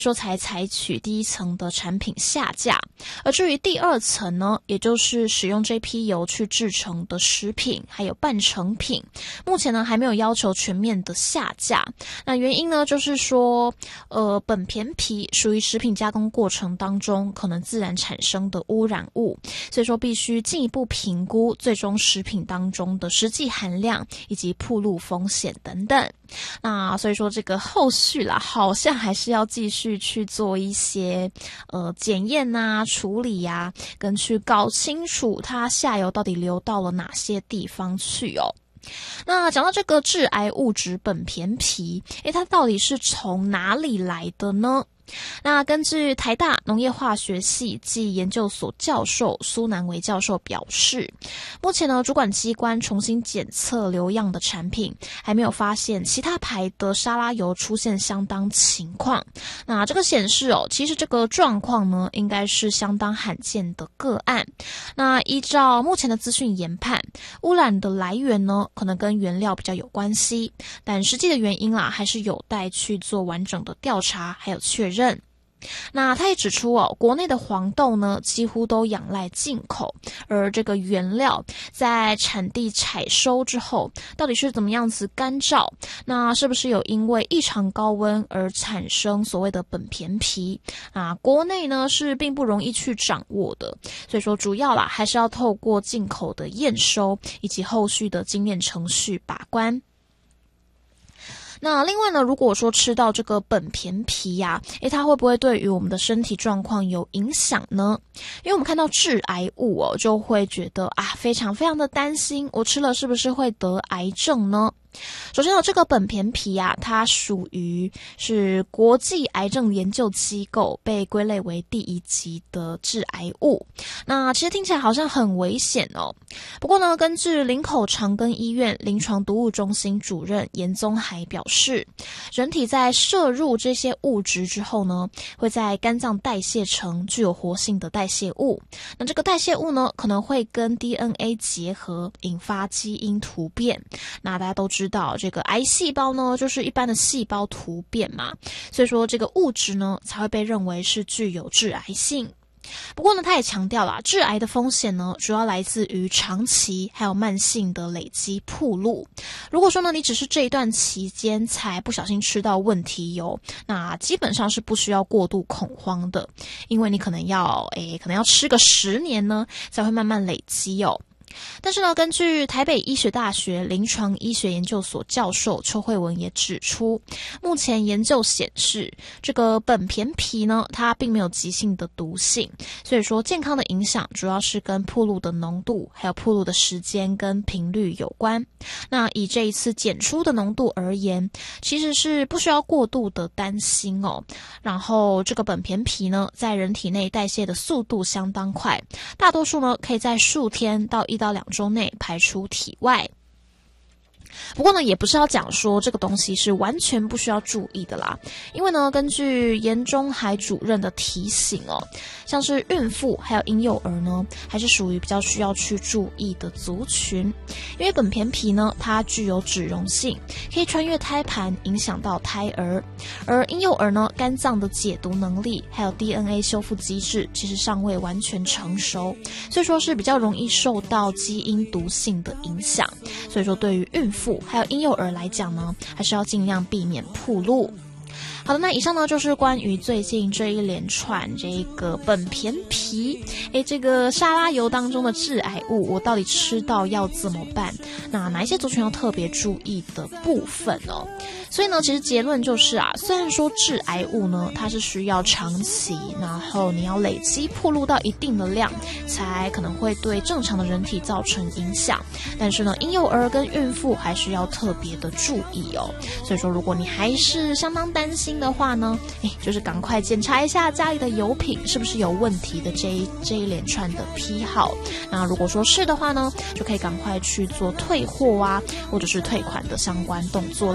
说才采取第一层的产品下架，而至于第二层呢，也就是使用这批油去制成的食品还有半成品，目前呢还没有要求全面的下架。那原因呢就是说苯醃皮属于食品加工过程当中可能自然产生的污染物，所以说必须进一步评估最终食品当中的实际含量以及暴露风险等等。那所以说这个后续啦，好像还是要继续去做一些检验啊、处理啊，跟去搞清楚它下游到底流到了哪些地方去哦。那讲到这个致癌物质苯醃皮，它到底是从哪里来的呢？那根据台大农业化学系暨研究所教授苏南维教授表示，目前呢主管机关重新检测流样的产品，还没有发现其他牌的沙拉油出现相当情况。那这个显示其实这个状况呢应该是相当罕见的个案。那依照目前的资讯研判，污染的来源呢可能跟原料比较有关系，但实际的原因还是有待去做完整的调查还有确认。那他也指出国内的黄豆呢几乎都仰赖进口，而这个原料在产地采收之后到底是怎么样子干燥，那是不是有因为异常高温而产生所谓的苯醃皮国内呢是并不容易去掌握的，所以说主要还是要透过进口的验收以及后续的精炼程序把关。那另外呢，如果说吃到这个苯醃皮它会不会对于我们的身体状况有影响呢？因为我们看到致癌物就会觉得非常非常的担心，我吃了是不是会得癌症呢？首先这个苯醃皮它属于是国际癌症研究机构被归类为第1级的致癌物。那其实听起来好像很危险不过呢，根据林口长庚医院临床毒物中心主任严宗海表示，人体在摄入这些物质之后呢，会在肝脏代谢成具有活性的代谢物。那这个代谢物呢，可能会跟 DNA 结合，引发基因突变。那大家都知道这个癌细胞呢就是一般的细胞突变嘛，所以说这个物质呢才会被认为是具有致癌性。不过呢，他也强调啦，致癌的风险呢主要来自于长期还有慢性的累积暴露。如果说呢你只是这一段期间才不小心吃到问题油，那基本上是不需要过度恐慌的，因为你可能要吃个10年呢才会慢慢累积但是呢，根据台北医学大学临床医学研究所教授邱慧文也指出，目前研究显示，这个苯醃皮呢，它并没有急性的毒性，所以说健康的影响主要是跟暴露的浓度，还有暴露的时间跟频率有关。那以这一次检出的浓度而言，其实是不需要过度的担心然后这个苯醃皮呢，在人体内代谢的速度相当快，大多数呢可以在数天到1到2周内排出体外。不过呢，也不是要讲说这个东西是完全不需要注意的啦，因为呢，根据严中海主任的提醒像是孕妇还有婴幼儿呢，还是属于比较需要去注意的族群。因为苯醃皮呢，它具有脂溶性，可以穿越胎盘影响到胎儿，而婴幼儿呢，肝脏的解毒能力还有 DNA 修复机制其实尚未完全成熟，所以说是比较容易受到基因毒性的影响。所以说对于孕妇还有婴幼儿来讲呢，还是要尽量避免暴露。好的，那以上呢就是关于最近这一连串这个苯醃皮这个沙拉油当中的致癌物，我到底吃到要怎么办？那哪一些族群要特别注意的部分所以呢，其实结论就是虽然说致癌物呢，它是需要长期，然后你要累积暴露到一定的量，才可能会对正常的人体造成影响。但是呢，婴幼儿跟孕妇还是要特别的注意所以说，如果你还是相当担心的话呢，就是赶快检查一下家里的油品是不是有问题的这一连串的批号。那如果说是的话呢，就可以赶快去做退货或者是退款的相关动作。